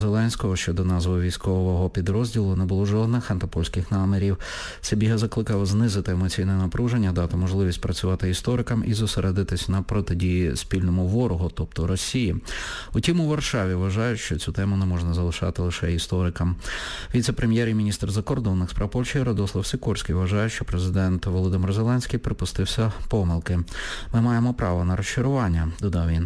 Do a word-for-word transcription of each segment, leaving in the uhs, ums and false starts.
Зеленського щодо назви військового підрозділу не було жодних антипольських намірів. Сибіга закликав знизити емоційне напруження, дати можливість працювати історикам і зосередитись на протидії спільному ворогу, тобто Росії. Утім, у Варшаві вважають, що цю тему не можна залишати лише історикам. Віце-прем'єр і міністр закордонних справ Польщі Радослав Сікорський вважає, що президент Володимир Зеленський припустився помилки. Ми маємо право на розчарування, додав він.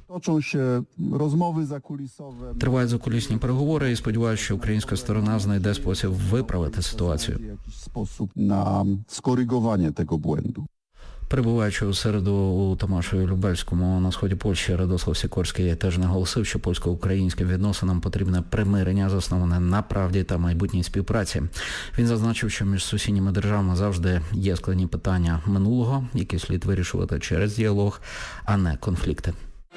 Тривають закулісні переговори і сподіваюся, що українська сторона знайде спосіб виправити ситуацію. На скоригування цього бленду. Перебуваючи у середу у Томашеві-Любельському на сході Польщі, Радослав Сікорський теж наголосив, що польсько-українським відносинам потрібне примирення, засноване на правді та майбутній співпраці. Він зазначив, що між сусідніми державами завжди є складні питання минулого, які слід вирішувати через діалог, а не конфлікти.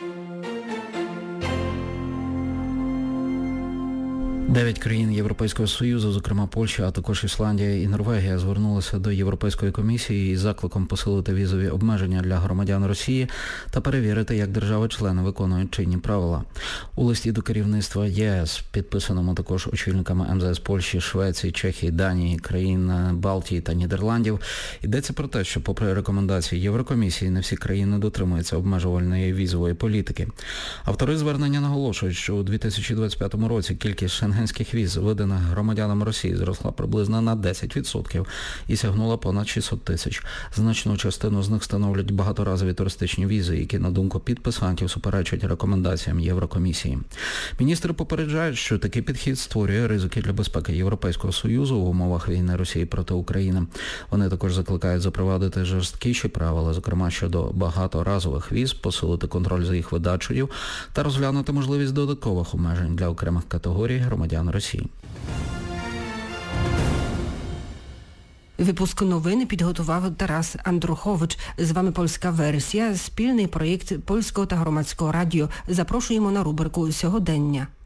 Дев'ять країн Європейського Союзу, зокрема Польща, а також Ісландія і Норвегія, звернулися до Європейської комісії із закликом посилити візові обмеження для громадян Росії та перевірити, як держави-члени виконують чинні правила. У листі до керівництва ЄС, підписаному також очільниками ем зе ес Польщі, Швеції, Чехії, Данії, країн Балтії та Нідерландів, йдеться про те, що попри рекомендації Єврокомісії, не всі країни дотримуються обмежувальної візової політики. Автори звернення наголошують, що у дві тисячі двадцять п'ятому році кількість шенгенських віз, виданих громадянам Росії, зросла приблизно на десять відсотків і сягнула понад шістсот тисяч. Значну частину з них становлять багаторазові туристичні візи, які, на думку підписантів, суперечать рекомендаціям Єврокомісії. Міністри попереджають, що такий підхід створює ризики для безпеки Європейського Союзу в умовах війни Росії проти України. Вони також закликають запровадити жорсткіші правила, зокрема щодо багаторазових віз, посилити контроль за їх видачею та розглянути можливість додаткових обмежень для окремих категорій громадян Росії. Випуск новин підготував Тарас Андрухович. З вами польська версія, спільний проєкт Польського та Громадського радіо. Запрошуємо на рубрику «Сьогодення».